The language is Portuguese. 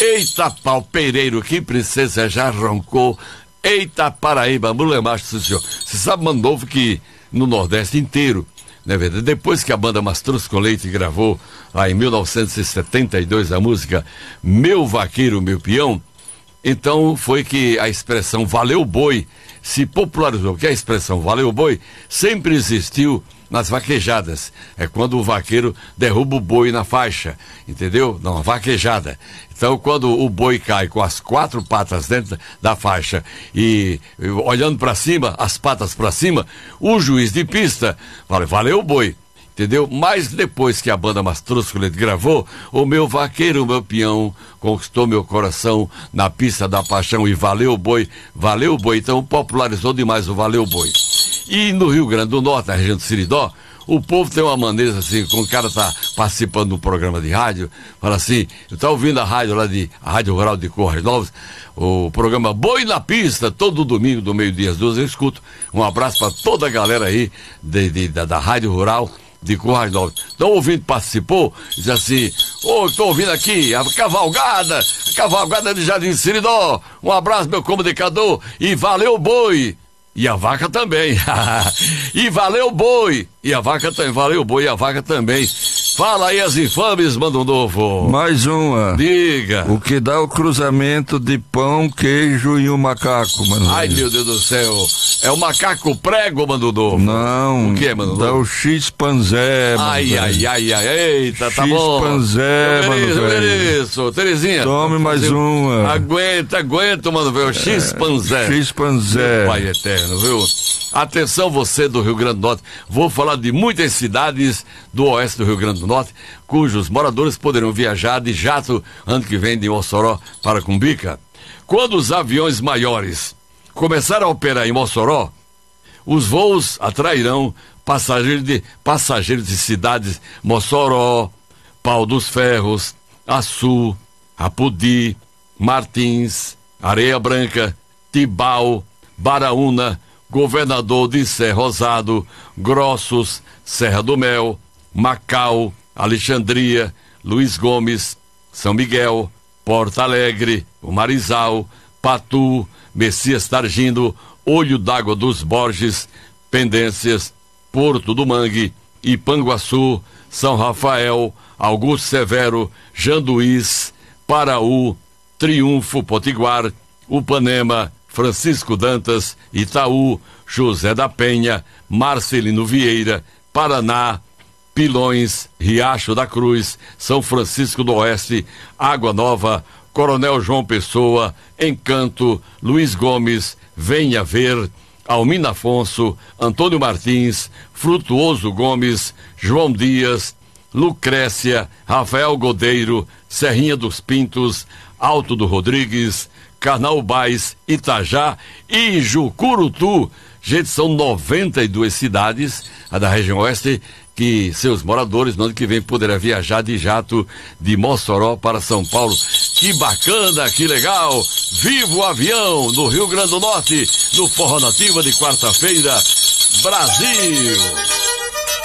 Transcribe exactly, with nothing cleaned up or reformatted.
Eita pau Pereiro, que princesa já roncou. Eita Paraíba, mulher macho, senhor. Você sabe, mano novo, que no Nordeste inteiro, não é verdade? Depois que a banda Mastruz com Leite gravou, lá em mil novecentos e setenta e dois, a música Meu Vaqueiro, Meu Peão, então foi que a expressão valeu boi se popularizou, que a expressão valeu boi sempre existiu nas vaquejadas. É quando o vaqueiro derruba o boi na faixa, entendeu? Não, vaquejada. Então, quando o boi cai com as quatro patas dentro da faixa e, e olhando para cima, as patas para cima, o juiz de pista fala, valeu o boi. Entendeu? Mas depois que a banda Mastruz com Leite gravou, o meu vaqueiro, meu peão, conquistou meu coração na pista da paixão e valeu o boi, valeu o boi. Então popularizou demais o valeu o boi. E no Rio Grande do Norte, na região do Siridó, o povo tem uma maneira assim, quando o cara tá participando de um programa de rádio, fala assim, eu tô ouvindo a rádio lá de, a Rádio Rural de Correios Novos, o programa Boi na Pista, todo domingo do meio-dia às duas eu escuto. Um abraço para toda a galera aí de, de, da, da Rádio Rural de Correios Novos. Então o ouvinte participou, diz assim, ô, oh, estou ouvindo aqui a cavalgada, a cavalgada de Jardim Siridó, um abraço meu comunicador, e valeu boi, e a vaca também, e valeu boi, e a vaca também, valeu boi e a vaca também. Fala aí as infames, manda um novo. Mais uma. Diga. O que dá o cruzamento de pão, queijo e um macaco, mano. Ai, meu Deus do céu. É o macaco prego, mano novo? Não. O que, mano novo? Dá o X-Panzé, mano. Ai, ai, ai, ai, eita, tá bom. X-Panzé, mano velho. Isso, Terezinha. Tome mais uma. Aguenta, aguenta, mano velho. É, X-Panzé. X-Panzé. Pai eterno, viu? Atenção você do Rio Grande do Norte. Vou falar de muitas cidades do oeste do Rio Grande do Norte, cujos moradores poderão viajar de jato ano que vem de Mossoró para Cumbica. Quando os aviões maiores começarem a operar em Mossoró, os voos atrairão passageiros de, passageiros de cidades Mossoró, Pau dos Ferros, Açu, Apodi, Martins, Areia Branca, Tibau, Baraúna, Governador de Serra Rosado, Grossos, Serra do Mel, Macau, Alexandria, Luiz Gomes, São Miguel, Porto Alegre, o Marizal, Patu, Messias Targindo, Olho d'Água dos Borges, Pendências, Porto do Mangue, Ipanguaçu, São Rafael, Augusto Severo, Janduís, Paraú, Triunfo, Potiguar, Upanema, Francisco Dantas, Itaú, José da Penha, Marcelino Vieira, Paraná, Pilões, Riacho da Cruz, São Francisco do Oeste, Água Nova, Coronel João Pessoa, Encanto, Luiz Gomes, Venha Ver, Almina Afonso, Antônio Martins, Frutuoso Gomes, João Dias, Lucrécia, Rafael Godeiro, Serrinha dos Pintos, Alto do Rodrigues, Carnaubais, Itajá e Jucurutu. Gente, são noventa e duas cidades, a da região oeste, que seus moradores no ano que vem poderão viajar de jato de Mossoró para São Paulo. Que bacana, que legal! Viva o avião no Rio Grande do Norte, no Forró Nativa de quarta-feira. Brasil!